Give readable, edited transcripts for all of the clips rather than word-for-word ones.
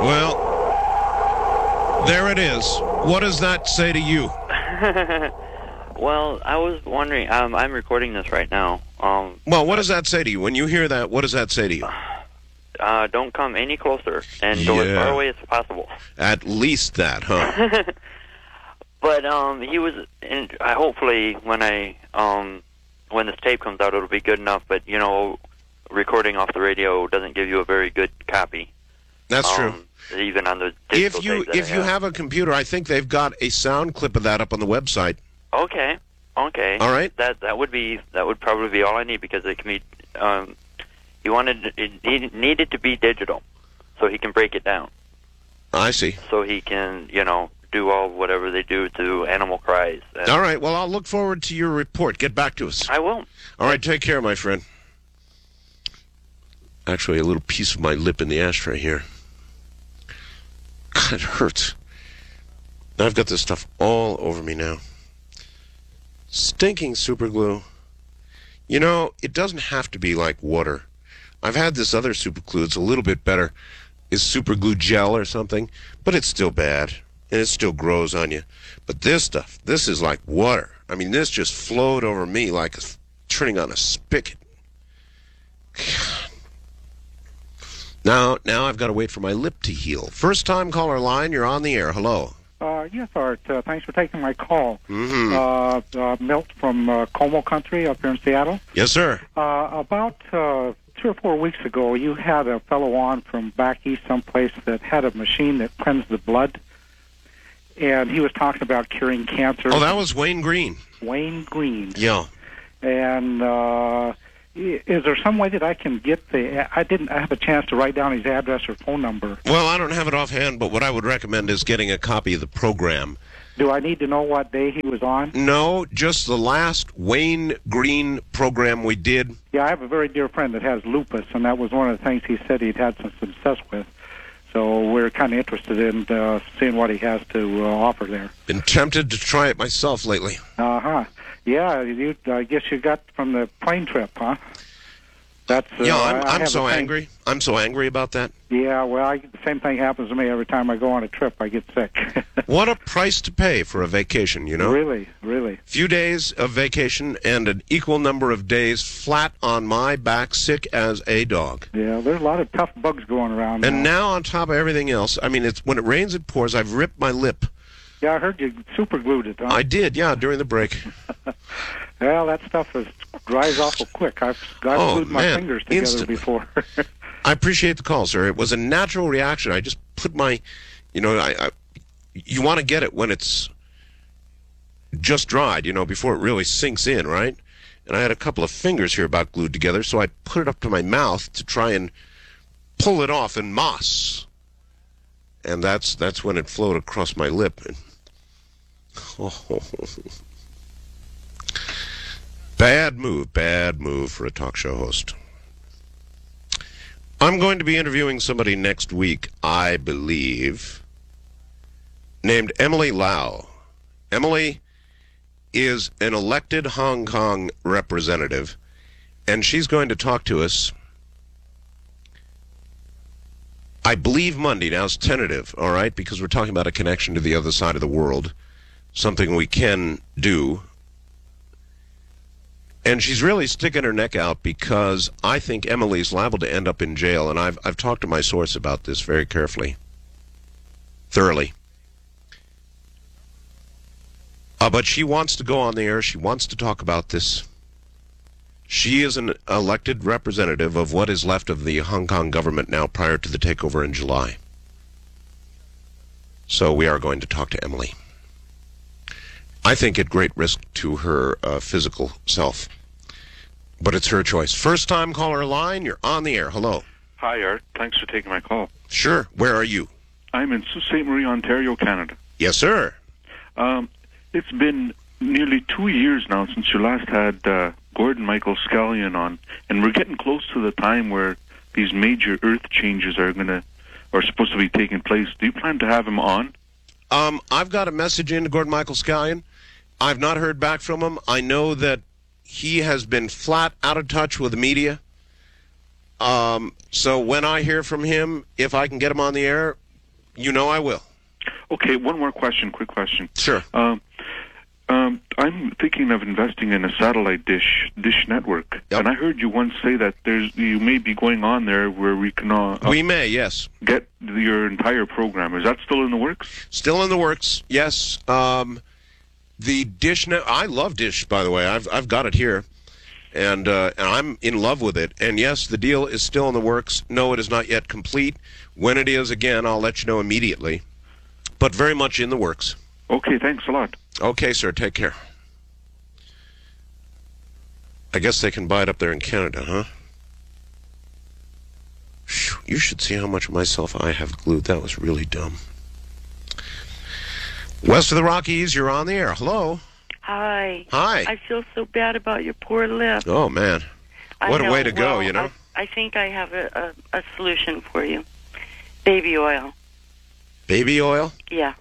Well, there it is. What does that say to you? Well, I was wondering, I'm recording this right now. Well, what does that say to you? When you hear that, what does that say to you? Don't come any closer, and go as far away as possible. At least that, huh? But he was, and hopefully when this tape comes out, it'll be good enough. But recording off the radio doesn't give you a very good copy. That's true. Even on the if you have a computer, I think they've got a sound clip of that up on the website. Okay. All right. That would probably be all I need, because it can be. He needed to be digital, so he can break it down. I see. So he can do whatever they do to animal cries. All right. Well, I'll look forward to your report. Get back to us. I will. All right. Take care, my friend. Actually, a little piece of my lip in the ashtray here. God, it hurts. I've got this stuff all over me now. Stinking super glue. It doesn't have to be like water. I've had this other super glue. It's a little bit better. It's super glue gel or something, but it's still bad, and it still grows on you. But this stuff, this is like water. I mean, this just flowed over me like turning on a spigot. God. Now I've got to wait for my lip to heal. First time caller line, you're on the air. Hello. Yes, Art. Thanks for taking my call. Mm-hmm. Milt from Como Country up here in Seattle. Yes, sir. About 3 or 4 weeks ago, you had a fellow on from back east someplace that had a machine that cleansed the blood, and he was talking about curing cancer. Oh, that was Wayne Green. Wayne Green. Yeah. And is there some way that I can get I have a chance to write down his address or phone number. Well, I don't have it offhand, but what I would recommend is getting a copy of the program. Do I need to know what day he was on? No, just the last Wayne Green program we did. Yeah, I have a very dear friend that has lupus, and that was one of the things he said he'd had some success with. So we're kind of interested in seeing what he has to offer there. Been tempted to try it myself lately. Uh-huh. Yeah, I guess you got from the plane trip, huh? That's I'm so angry. I'm so angry about that. Yeah, well, the same thing happens to me every time I go on a trip. I get sick. What a price to pay for a vacation, Really, really. Few days of vacation and an equal number of days flat on my back, sick as a dog. Yeah, there's a lot of tough bugs going around. And now on top of everything else, I mean, when it rains, it pours. I've ripped my lip. Yeah, I heard you super glued it, huh? I did, yeah, during the break. Well, that stuff dries awful quick. I've glued my fingers together instantly. Before. I appreciate the call, sir. It was a natural reaction. I just put my, you want to get it when it's just dried, before it really sinks in, right? And I had a couple of fingers here about glued together, so I put it up to my mouth to try and pull it off in moss. And that's when it flowed across my lip. And, Bad move for a talk show host. I'm going to be interviewing somebody next week, I believe, named Emily Lau. Emily is an elected Hong Kong representative, and she's going to talk to us, I believe, Monday. Now, it's tentative, all right, because we're talking about a connection to the other side of the world, something we can do. And she's really sticking her neck out because I think Emily's liable to end up in jail, and I've talked to my source about this very carefully, thoroughly. But she wants to go on the air. She wants to talk about this. She is an elected representative of what is left of the Hong Kong government now prior to the takeover in July. So we are going to talk to Emily. I think at great risk to her physical self. But it's her choice. First time caller line, you're on the air. Hello. Hi, Art. Thanks for taking my call. Sure. Where are you? I'm in Sault Ste. Marie, Ontario, Canada. Yes, sir. It's been nearly 2 years now since you last had Gordon Michael Scallion on, and we're getting close to the time where these major earth changes are supposed to be taking place. Do you plan to have him on? I've got a message in to Gordon Michael Scallion. I've not heard back from him. I know that he has been flat out of touch with the media. So when I hear from him, if I can get him on the air, You know I will. Okay, one more question, quick question. Sure. I'm thinking of investing in a satellite dish network, Yep. and I heard you once say that you may be going on there where we can We may, yes. get your entire program. Is that still in the works? Still in the works, yes. The Dish I love Dish, by the way. I've got it here, and I'm in love with it. And yes, the deal is still in the works. No, it is not yet complete. When it is, again, I'll let you know immediately. But very much in the works. Okay, thanks a lot. Okay, sir. Take care. I guess they can buy it up there in Canada, huh? Phew, you should see how much of myself I have glued. That was really dumb. West of the Rockies, you're on the air. Hello. Hi. Hi. I feel so bad about your poor lip. Oh, man. What a way to go, you know? I think I have a solution for you. Baby oil. Baby oil? Yeah.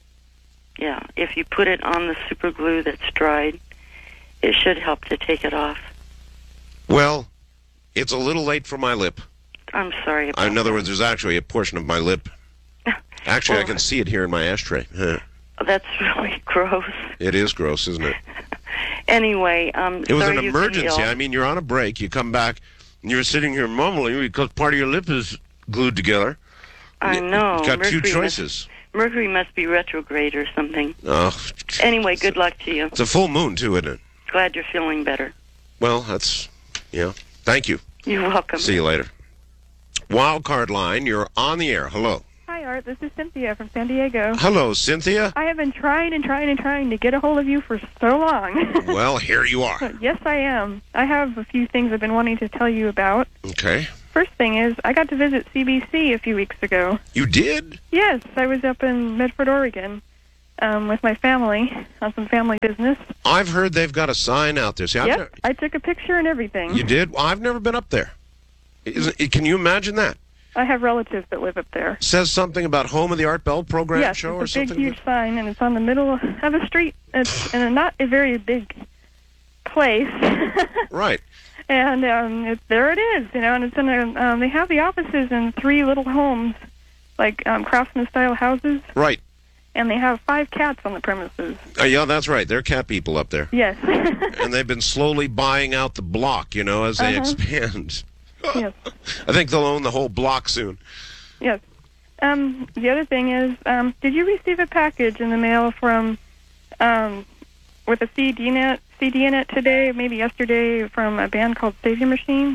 Yeah. If you put it on the super glue that's dried, it should help to take it off. Well, it's a little late for my lip. I'm sorry about In other words, there's actually a portion of my lip. Actually, I Well, can see it here in my ashtray. Huh. That's really gross. It is gross, isn't it? Anyway, It was sorry an you've been emergency. ill. I mean, you're on a break. You come back, and you're sitting here mumbling because part of your lip is glued together. I know. You've got two Mercury choices. Mercury must be retrograde or something. Oh, Anyway, good luck to you. it's a full moon, too, isn't it? Glad you're feeling better. Well, that's, thank you. You're welcome. See you later. Wildcard line, you're on the air. Hello. Hi, Art. This is Cynthia from San Diego. Hello, Cynthia. I have been trying to get a hold of you for so long. Well, here you are. Yes, I am. I have a few things I've been wanting to tell you about. Okay. First thing is, I got to visit CBC a few weeks ago. You did? Yes, I was up in Medford, Oregon, with my family on some family business. I've heard they've got a sign out there. See, Yep, I took a picture and everything. You did? Well, I've never been up there. Can you imagine that? I have relatives that live up there. Says something about Home of the Art Bell program Yes, show or it's a big, something? huge sign, and it's on the middle of a street. It's in not a very big place. Right. And there it is, and it's in a. They have the offices in 3 little homes, like craftsman-style houses, Right. and they have 5 cats on the premises. Yeah, that's right. They're cat people up there. Yes. And they've been slowly buying out the block, as they expand. Yes. I think they'll own the whole block soon. Yes. The other thing is, did you receive a package in the mail from, with a CD in it today, maybe yesterday, from a band called Savior Machine?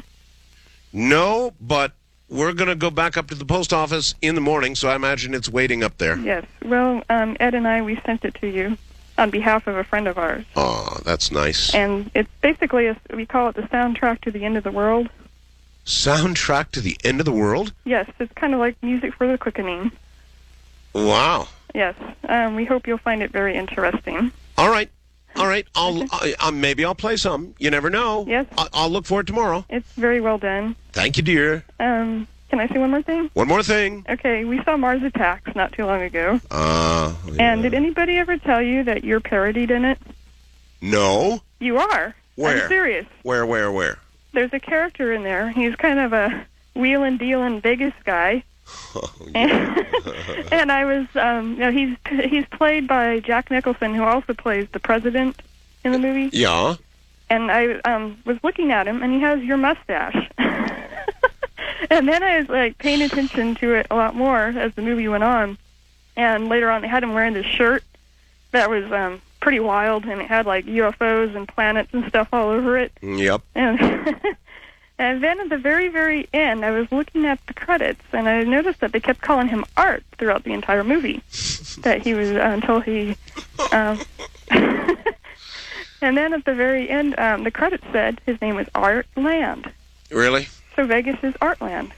No, but we're going to go back up to the post office in the morning, so I imagine it's waiting up there. Yes. Well, Ed and I, we sent it to you on behalf of a friend of ours. Oh, that's nice. And it's basically, we call it the soundtrack to the end of the world. Soundtrack to the end of the world? Yes, it's kind of like music for the quickening. Wow. Yes. We hope you'll find it very interesting. All right. Maybe I'll play some. You never know. Yes. I'll look for it tomorrow. It's very well done. Thank you, dear. Can I say one more thing? One more thing. Okay, we saw Mars Attacks not too long ago. Yeah. And did anybody ever tell you that you're parodied in it? No. You are. Where? I'm serious. Where? There's a character in there. He's kind of a wheelin' dealin' Vegas guy. Oh, yeah. And I was, he's played by Jack Nicholson, who also plays the president in the movie. Yeah. And I was looking at him, and he has your mustache. And then I was paying attention to it a lot more as the movie went on. And later on, they had him wearing this shirt that was pretty wild, and it had UFOs and planets and stuff all over it. Yep. And and then at the very, very end, I was looking at the credits, and I noticed that they kept calling him Art throughout the entire movie. That he was until he. And then at the very end, the credits said his name was Art Land. Really? So Vegas is Artland.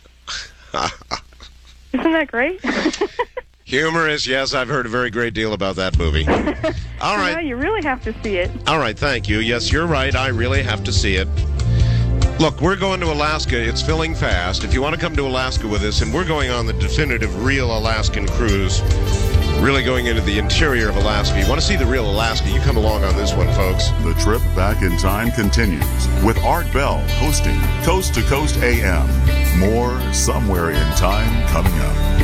Isn't that great? Humorous, yes. I've heard a very great deal about that movie. All right. No, you really have to see it. All right, thank you. Yes, you're right. I really have to see it. Look, we're going to Alaska. It's filling fast. If you want to come to Alaska with us, and we're going on the definitive real Alaskan cruise, really going into the interior of Alaska. You want to see the real Alaska, you come along on this one, folks. The trip back in time continues with Art Bell hosting Coast to Coast AM. More Somewhere in Time coming up.